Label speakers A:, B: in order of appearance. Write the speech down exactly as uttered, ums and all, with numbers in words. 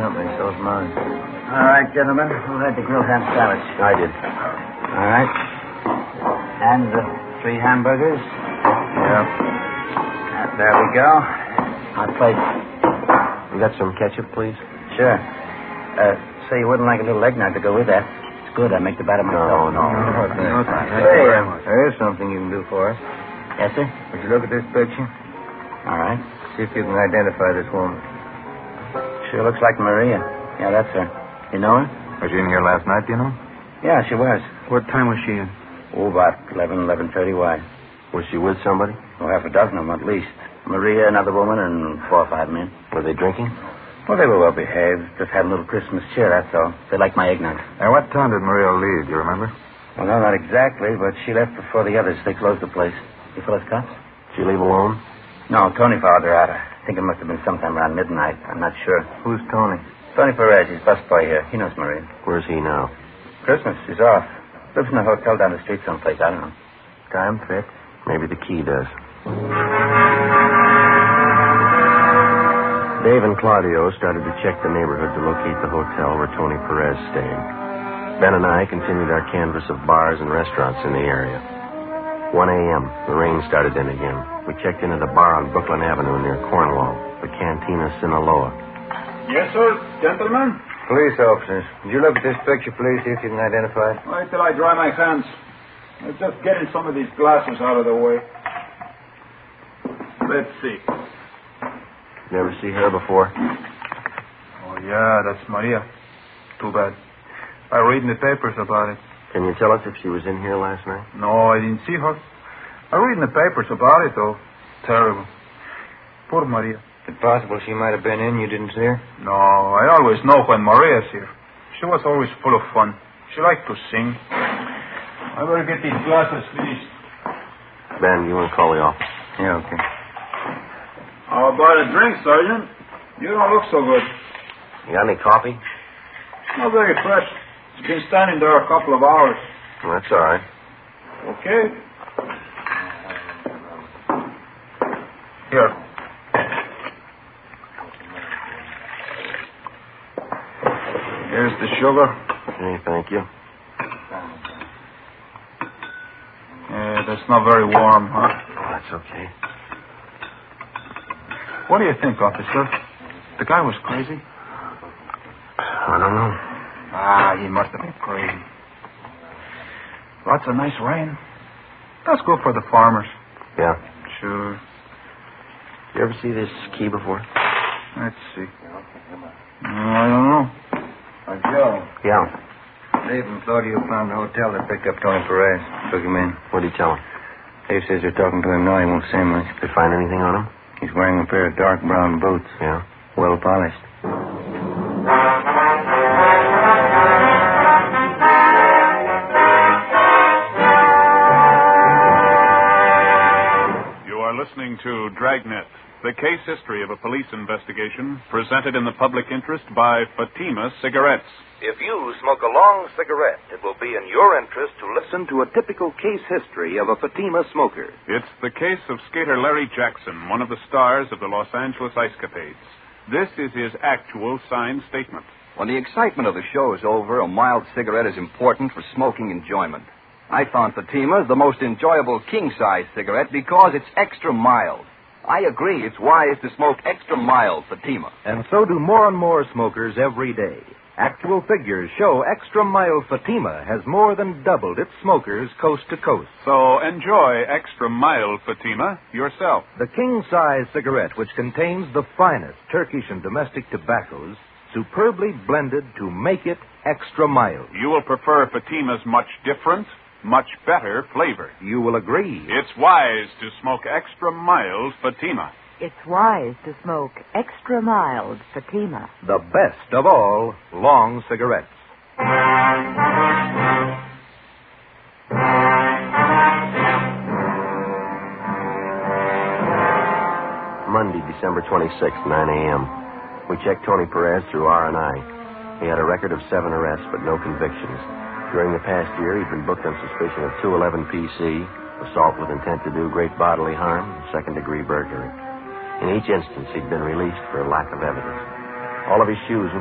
A: Company, so's mine.
B: All right, gentlemen. Who had the grilled ham sandwich?
A: I did.
B: All right. And the three hamburgers?
A: Yeah.
B: Uh, there we go. Hot plate.
A: You got some ketchup, please?
B: Sure. Uh, say you wouldn't like a little eggnog to go with that. It's good. I make the batter myself.
A: No, no.
B: no,
A: no
B: thanks.
A: hey, um, there is something you can do for us.
B: Yes, sir?
A: Would you look at this picture?
B: All right.
A: See if you can identify this woman.
B: Sure looks like Maria. Yeah, that's her. You know her?
A: Was she in here last night, do you know?
B: Yeah, she was.
C: What time was she in?
B: Oh, about eleven, eleven thirty. Why?
A: Was she with somebody?
B: Oh, half a dozen of them at least. Maria, another woman, and four or five men.
A: Were they drinking?
B: Well, they were well behaved. Just had a little Christmas cheer, that's all. They liked my eggnog.
A: And what time did Maria leave, do you remember?
B: Well, no, not exactly, but she left before the others. They closed the place. You fellas cops?
A: Did she leave alone?
B: No, Tony followed her out. I think it must have been sometime around midnight. I'm not sure.
A: Who's Tony?
B: Tony Perez. He's busboy here. He knows Maria.
A: Where's he now?
B: Christmas. He's off. Lives in a hotel down the street someplace. I don't know.
A: Time fit. Maybe the key does. Dave and Claudio started to check the neighborhood to locate the hotel where Tony Perez stayed. Ben and I continued our canvass of bars and restaurants in the area. one a.m. The rain started in again. We checked into the bar on Brooklyn Avenue near Cornwall, the Cantina Sinaloa.
C: Yes, sir. Gentlemen.
A: Police officers, would you look at this picture, please, see if you can identify it?
C: Wait till I dry my hands. I'm just getting some of these glasses out of the way. Let's see.
A: Never see her before?
C: Oh, yeah, that's Maria. Too bad. I read in the papers about it.
A: Can you tell us if she was in here last night?
C: No, I didn't see her. I read in the papers about it, though. Terrible. Poor Maria.
A: Is it possible she might have been in? You didn't see her?
C: No, I always know when Maria's here. She was always full of fun. She liked to sing. I better get these glasses finished.
A: Ben, you want to call the office?
B: Yeah, okay.
C: How about a drink, Sergeant? You don't look so good.
A: You got any coffee?
C: Not very fresh. It's been standing there a couple of hours.
A: Well, that's all right.
C: Okay. Here. Here's the sugar.
A: Okay, thank you.
C: Yeah, that's not very warm, huh?
A: Oh, that's okay.
C: What do you think, officer? The guy was crazy?
A: I don't know.
C: Ah, he must have been crazy. Lots of nice rain. That's good for the farmers.
A: Yeah.
C: Sure.
A: You ever see this key before?
C: Let's see. No, I don't know.
A: Uh, Joe.
C: Yeah.
A: Dave and Claudio found the hotel that picked up Tony Perez. Took him in. What did he tell him? Dave says they're talking to him now. He won't say much. Did they find anything on him? He's wearing a pair of dark brown boots. Yeah? Well polished.
D: You are listening to Dragnet, the case history of a police investigation presented in the public interest by Fatima Cigarettes.
E: If you smoke a long cigarette, it will be in your interest to listen to a typical case history of a Fatima smoker.
D: It's the case of skater Larry Jackson, one of the stars of the Los Angeles Ice Capades. This is his actual signed statement.
E: When the excitement of the show is over, a mild cigarette is important for smoking enjoyment. I found Fatima's the most enjoyable king-size cigarette because it's extra mild. I agree, it's wise to smoke extra mild Fatima.
F: And so do more and more smokers every day. Actual figures show extra mild Fatima has more than doubled its smokers coast to coast.
D: So enjoy extra mild Fatima yourself.
F: The king-size cigarette, which contains the finest Turkish and domestic tobaccos, superbly blended to make it extra mild.
D: You will prefer Fatima's much different, much better flavor.
F: You will agree.
D: It's wise to smoke extra mild Fatima.
G: It's wise to smoke extra mild Fatima.
F: The best of all long cigarettes.
A: Monday, December twenty-sixth, nine a.m. We checked Tony Perez through R and I. He had a record of seven arrests, but no convictions. During the past year, he'd been booked on suspicion of two eleven P C, assault with intent to do great bodily harm, and second-degree burglary. In each instance, he'd been released for lack of evidence. All of his shoes